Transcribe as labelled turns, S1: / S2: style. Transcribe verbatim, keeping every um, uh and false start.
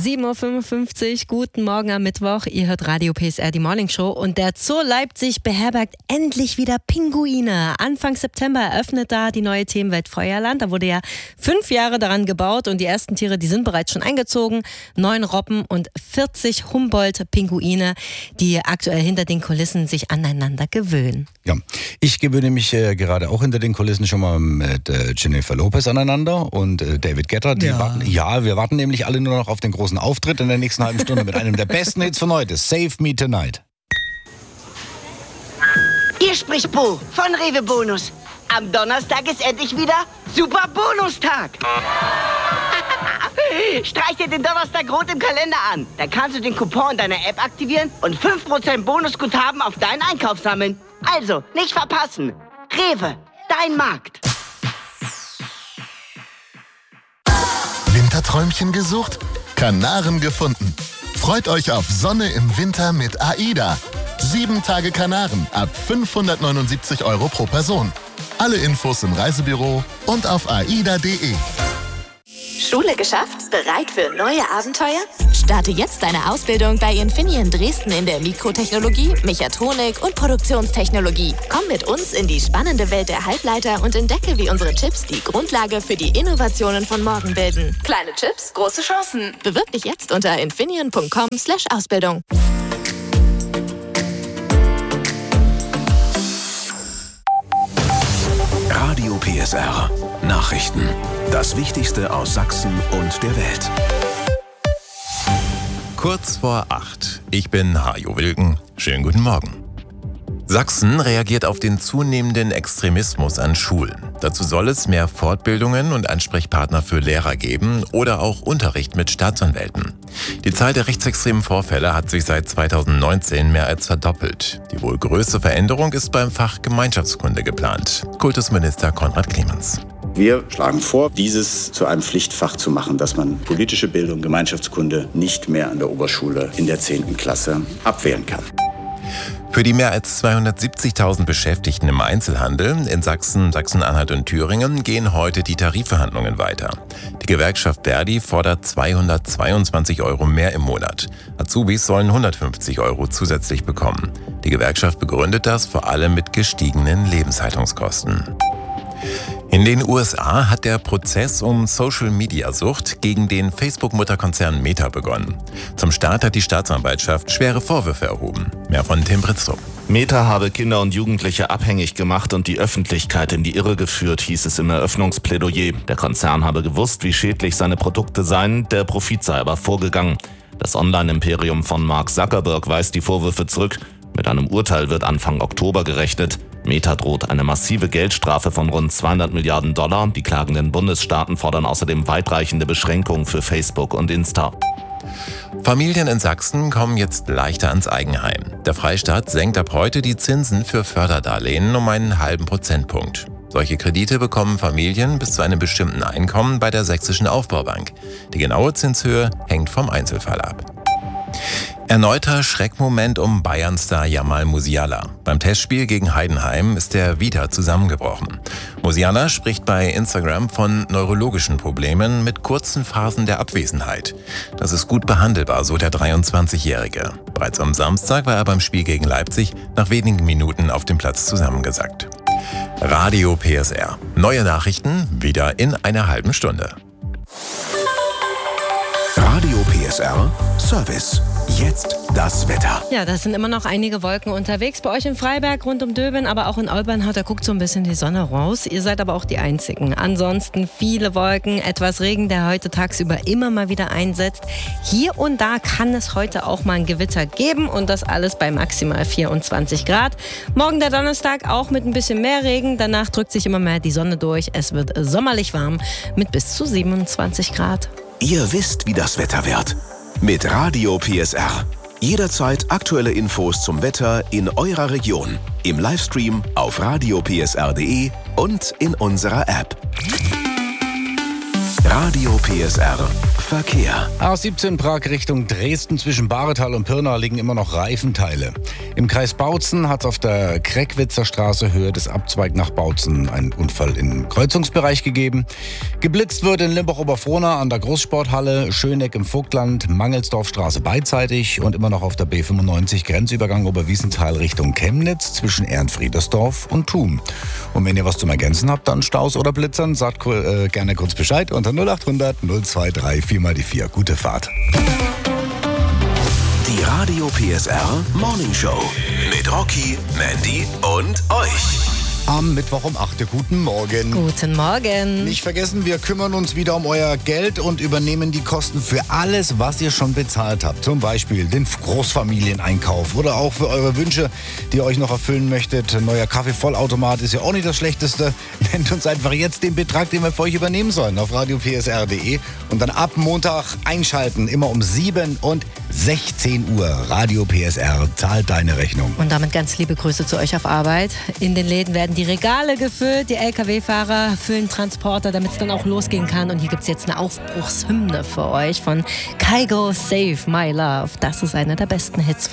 S1: sieben Uhr fünfundfünfzig, guten Morgen am Mittwoch. Ihr hört Radio P S R, die Morning Show. Und der Zoo Leipzig beherbergt endlich wieder Pinguine. Anfang September eröffnet da die neue Themenwelt Feuerland. Da wurde ja fünf Jahre daran gebaut und die ersten Tiere, die sind bereits schon eingezogen. Neun Robben und vierzig Humboldt-Pinguine, die aktuell hinter den Kulissen sich aneinander gewöhnen.
S2: Ja, ich gewöhne mich äh, gerade auch hinter den Kulissen schon mal mit äh, Jennifer Lopez aneinander und äh, David Guetta. Die
S3: Ja.
S2: warten, ja, wir warten nämlich alle nur noch auf den großen Auftritt in der nächsten halben Stunde mit einem der besten Hits von heute, Save Me Tonight.
S4: Hier spricht Bo von Rewe Bonus. Am Donnerstag ist endlich wieder Super Bonustag. Streich dir den Donnerstag rot im Kalender an. Dann kannst du den Coupon in deiner App aktivieren und fünf Prozent Bonusguthaben auf deinen Einkauf sammeln. Also, nicht verpassen. Rewe, dein Markt.
S5: Winterträumchen gesucht? Kanaren gefunden. Freut euch auf Sonne im Winter mit AIDA. Sieben Tage Kanaren ab fünfhundertneunundsiebzig Euro pro Person. Alle Infos im Reisebüro und auf aida punkt de.
S6: Schule geschafft? Bereit für neue Abenteuer? Starte jetzt deine Ausbildung bei Infineon Dresden in der Mikrotechnologie, Mechatronik und Produktionstechnologie. Komm mit uns in die spannende Welt der Halbleiter und entdecke, wie unsere Chips die Grundlage für die Innovationen von morgen bilden. Kleine Chips, große Chancen. Bewirb dich jetzt unter infineon punkt com slash Ausbildung.
S7: Radio P S R. Nachrichten. Das Wichtigste aus Sachsen und der Welt.
S8: Kurz vor acht. Ich bin Hajo Wilken. Schönen guten Morgen. Sachsen reagiert auf den zunehmenden Extremismus an Schulen. Dazu soll es mehr Fortbildungen und Ansprechpartner für Lehrer geben oder auch Unterricht mit Staatsanwälten. Die Zahl der rechtsextremen Vorfälle hat sich seit zweitausendneunzehn mehr als verdoppelt. Die wohl größte Veränderung ist beim Fach Gemeinschaftskunde geplant. Kultusminister Konrad Clemens.
S9: Wir schlagen vor, dieses zu einem Pflichtfach zu machen, dass man politische Bildung, Gemeinschaftskunde nicht mehr an der Oberschule in der zehnten Klasse abwählen kann.
S8: Für die mehr als zweihundertsiebzigtausend Beschäftigten im Einzelhandel in Sachsen, Sachsen-Anhalt und Thüringen gehen heute die Tarifverhandlungen weiter. Die Gewerkschaft Verdi fordert zweihundertzweiundzwanzig Euro mehr im Monat. Azubis sollen hundertfünfzig Euro zusätzlich bekommen. Die Gewerkschaft begründet das vor allem mit gestiegenen Lebenshaltungskosten. In den U S A hat der Prozess um Social-Media-Sucht gegen den Facebook-Mutterkonzern Meta begonnen. Zum Start hat die Staatsanwaltschaft schwere Vorwürfe erhoben. Mehr von Tim Pritztrup.
S10: Meta habe Kinder und Jugendliche abhängig gemacht und die Öffentlichkeit in die Irre geführt, hieß es im Eröffnungsplädoyer. Der Konzern habe gewusst, wie schädlich seine Produkte seien, der Profit sei aber vorgegangen. Das Online-Imperium von Mark Zuckerberg weist die Vorwürfe zurück. Mit einem Urteil wird Anfang Oktober gerechnet. Meta droht eine massive Geldstrafe von rund zweihundert Milliarden Dollar. Die klagenden Bundesstaaten fordern außerdem weitreichende Beschränkungen für Facebook und Insta.
S8: Familien in Sachsen kommen jetzt leichter ans Eigenheim. Der Freistaat senkt ab heute die Zinsen für Förderdarlehen um einen halben Prozentpunkt. Solche Kredite bekommen Familien bis zu einem bestimmten Einkommen bei der Sächsischen Aufbaubank. Die genaue Zinshöhe hängt vom Einzelfall ab. Erneuter Schreckmoment um Bayern-Star Jamal Musiala. Beim Testspiel gegen Heidenheim ist er wieder zusammengebrochen. Musiala spricht bei Instagram von neurologischen Problemen mit kurzen Phasen der Abwesenheit. Das ist gut behandelbar, so der dreiundzwanzigjährige. Bereits am Samstag war er beim Spiel gegen Leipzig nach wenigen Minuten auf dem Platz zusammengesackt. Radio P S R. Neue Nachrichten wieder in einer halben Stunde.
S7: Radio P S R Service. Jetzt das Wetter.
S1: Ja, da sind immer noch einige Wolken unterwegs. Bei euch in Freiberg, rund um Döben, aber auch in Olbernhaupt, da guckt so ein bisschen die Sonne raus. Ihr seid aber auch die Einzigen. Ansonsten viele Wolken, etwas Regen, der heute tagsüber immer mal wieder einsetzt. Hier und da kann es heute auch mal ein Gewitter geben und das alles bei maximal vierundzwanzig Grad. Morgen der Donnerstag auch mit ein bisschen mehr Regen. Danach drückt sich immer mehr die Sonne durch. Es wird sommerlich warm mit bis zu siebenundzwanzig Grad.
S7: Ihr wisst, wie das Wetter wird. Mit Radio P S R. Jederzeit aktuelle Infos zum Wetter in eurer Region. Im Livestream auf radio p s r punkt de und in unserer App. Radio P S R Verkehr.
S2: A siebzehn Prag Richtung Dresden zwischen Bahretal und Pirna liegen immer noch Reifenteile. Im Kreis Bautzen hat es auf der Kreckwitzer Straße Höhe des Abzweigs nach Bautzen einen Unfall im Kreuzungsbereich gegeben. Geblitzt wird in Limbach-Oberfrohna an der Großsporthalle, Schöneck im Vogtland, Mangelsdorfstraße beidseitig und immer noch auf der B fünfundneunzig Grenzübergang Oberwiesenthal Richtung Chemnitz zwischen Ehrenfriedersdorf und Thum. Und wenn ihr was zum Ergänzen habt an Staus oder Blitzern, sagt äh, gerne kurz Bescheid unter null acht hundert null zwei drei vier mal die vier. Gute Fahrt.
S7: Die Radio P S R Morning Show mit Rocky, Mandy und euch.
S2: Am Mittwoch um acht Uhr. Guten Morgen.
S1: Guten Morgen.
S2: Nicht vergessen, wir kümmern uns wieder um euer Geld und übernehmen die Kosten für alles, was ihr schon bezahlt habt. Zum Beispiel den Großfamilieneinkauf oder auch für eure Wünsche, die ihr euch noch erfüllen möchtet. Ein neuer Kaffeevollautomat ist ja auch nicht das Schlechteste. Nennt uns einfach jetzt den Betrag, den wir für euch übernehmen sollen, auf radio p s r punkt d e und dann ab Montag einschalten, immer um sieben und sechzehn Uhr. Radio P S R zahlt deine Rechnung.
S1: Und damit ganz liebe Grüße zu euch auf Arbeit. In den Läden werden die Regale gefüllt, die L K W-Fahrer füllen Transporter, damit es dann auch losgehen kann. Und hier gibt es jetzt eine Aufbruchshymne für euch von Kygo, Save My Love. Das ist einer der besten Hits von